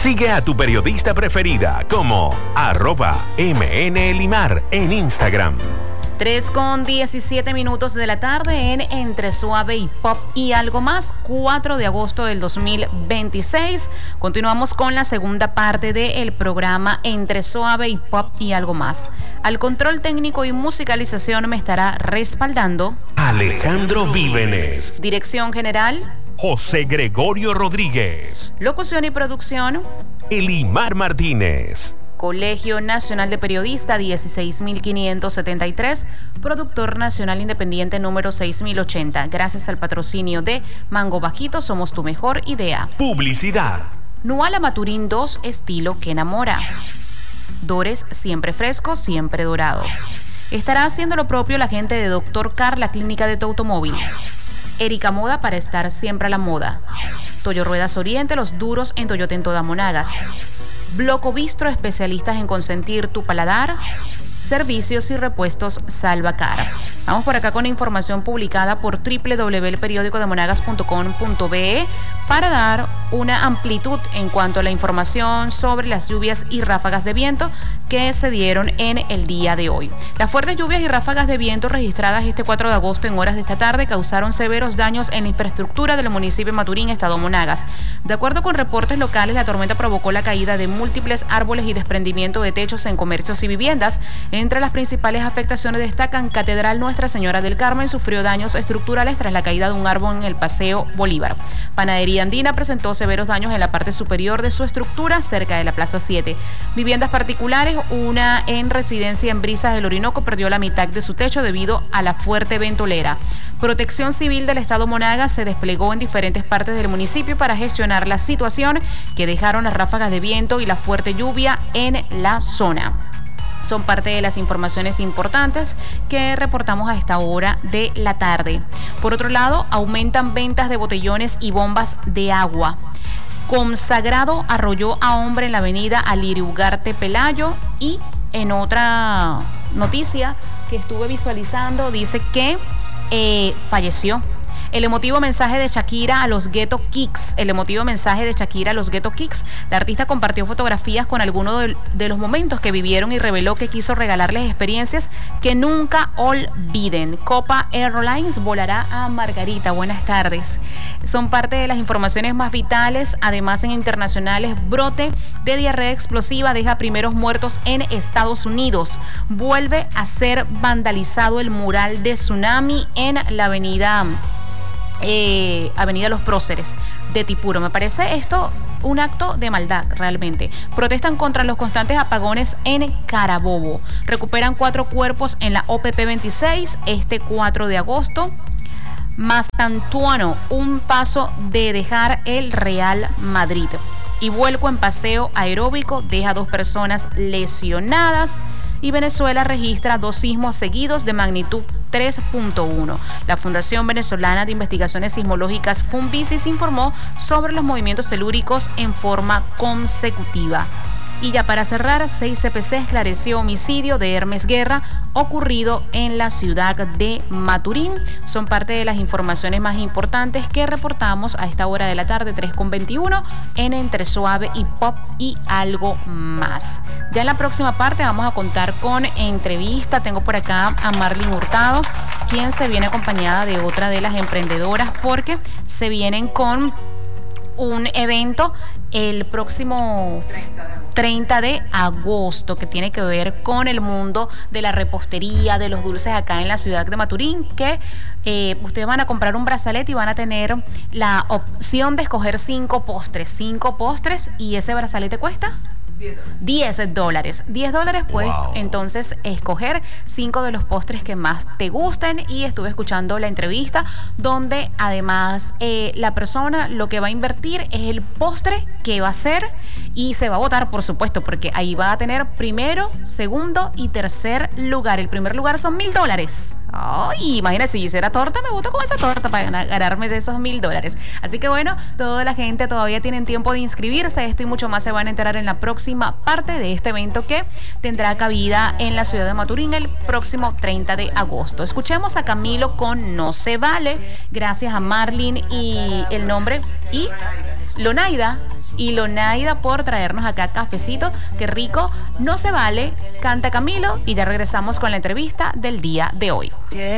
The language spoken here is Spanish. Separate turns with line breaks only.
Sigue a tu periodista preferida como @MNElimar en Instagram.
3:17 de la tarde en Entre Suave y Pop y algo más, 4 de agosto del 2026. Continuamos con la segunda parte del programa Entre Suave y Pop y algo más. Al control técnico y musicalización me estará respaldando
Alejandro Vívenes.
Dirección general
José Gregorio Rodríguez.
Locución y producción
Elimar Martínez.
Colegio Nacional de Periodistas 16573, productor nacional independiente número 6080. Gracias al patrocinio de Mango Bajito, somos tu mejor idea.
Publicidad.
Nuala Maturín 2, estilo que enamora. Dores siempre frescos, siempre dorados. Estará haciendo lo propio la gente de Dr. Car, la clínica de tu automóvil. Erika Moda para estar siempre a la moda. Toyo Ruedas Oriente, los duros en Toyota en toda Monagas. Bloco Bistro, especialistas en consentir tu paladar. Servicios y repuestos Salvacar. Vamos por acá con información publicada por www.periodicodemonagas.com.be para dar una amplitud en cuanto a la información sobre las lluvias y ráfagas de viento que se dieron en el día de hoy. Las fuertes lluvias y ráfagas de viento registradas este 4 de agosto en horas de esta tarde causaron severos daños en la infraestructura del municipio de Maturín, estado Monagas. De acuerdo con reportes locales, la tormenta provocó la caída de múltiples árboles y desprendimiento de techos en comercios y viviendas. Entre las principales afectaciones destacan Catedral Nuestra Señora del Carmen, sufrió daños estructurales tras la caída de un árbol en el Paseo Bolívar. Panadería Andina presentó severos daños en la parte superior de su estructura cerca de la Plaza 7. Viviendas particulares, una en residencia en Brisas del Orinoco, perdió la mitad de su techo debido a la fuerte ventolera. Protección Civil del Estado Monagas se desplegó en diferentes partes del municipio para gestionar la situación que dejaron las ráfagas de viento y la fuerte lluvia en la zona. Son parte de las informaciones importantes que reportamos a esta hora de la tarde. Por otro lado, aumentan ventas de botellones y bombas de agua. Consagrado arrolló a hombre en la avenida Alirio Ugarte Pelayo. Y en otra noticia que estuve visualizando, dice que falleció. El emotivo mensaje de Shakira a los Ghetto Kicks. La artista compartió fotografías con algunos de los momentos que vivieron y reveló que quiso regalarles experiencias que nunca olviden. Copa Airlines volará a Margarita. Buenas tardes. Son parte de las informaciones más vitales. Además, en internacionales, brote de diarrea explosiva deja primeros muertos en Estados Unidos. Vuelve a ser vandalizado el mural de Tsunami en la avenida Los Próceres de Tipuro. Me parece esto un acto de maldad realmente. Protestan contra los constantes apagones en Carabobo. Recuperan 4 cuerpos en la OPP 26 este 4 de agosto. Mastantuano, un paso de dejar el Real Madrid. Y vuelco en paseo aeróbico deja 2 personas lesionadas. Y Venezuela registra 2 sismos seguidos de magnitud 3.1. La Fundación Venezolana de Investigaciones Sismológicas Funvisis informó sobre los movimientos telúricos en forma consecutiva. Y ya para cerrar, 6 CPC esclareció homicidio de Hermes Guerra ocurrido en la ciudad de Maturín. Son parte de las informaciones más importantes que reportamos a esta hora de la tarde, 3:21, en Entre Suave y Pop y algo más. Ya en la próxima parte vamos a contar con entrevista. Tengo por acá a Marlene Hurtado, quien se viene acompañada de otra de las emprendedoras, porque se vienen con un evento el próximo 30 de agosto que tiene que ver con el mundo de la repostería, de los dulces acá en la ciudad de Maturín, que ustedes van a comprar un brazalete y van a tener la opción de escoger 5 postres y ese brazalete cuesta $10. $10 puedes entonces escoger 5 de los postres que más te gusten. Y estuve escuchando la entrevista donde además la persona lo que va a invertir es el postre que va a hacer y se va a votar, por supuesto, porque ahí va a tener primero, segundo y tercer lugar. El primer lugar son $1,000. Ay, imagínate, si hiciera torta, me voto con esa torta para ganarme esos $1,000. Así que bueno, toda la gente todavía tienen tiempo de inscribirse. Esto y mucho más se van a enterar en la próxima parte de este evento que tendrá cabida en la ciudad de Maturín el próximo 30 de agosto. Escuchemos a Camilo con No Se Vale. Gracias a Marlene y el nombre y Lonaida y Lonaida por traernos acá cafecito. Qué rico, no se vale, canta Camilo y ya regresamos con la entrevista del día de hoy.